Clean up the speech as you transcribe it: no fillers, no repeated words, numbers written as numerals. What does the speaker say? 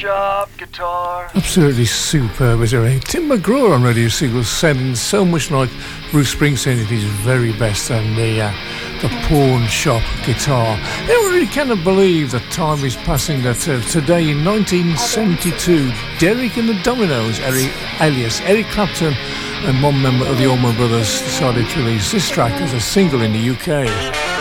shop guitar. Absolutely superb, isn't it? Tim McGraw on Radio Seagull sounding so much like Bruce Springsteen at his very best, and the pawn shop guitar. You know, I really cannot believe that time is passing, that today in 1972, Derek and the Dominoes, alias Eric Clapton, and one member of the Allman Brothers decided to release this track as a single in the UK.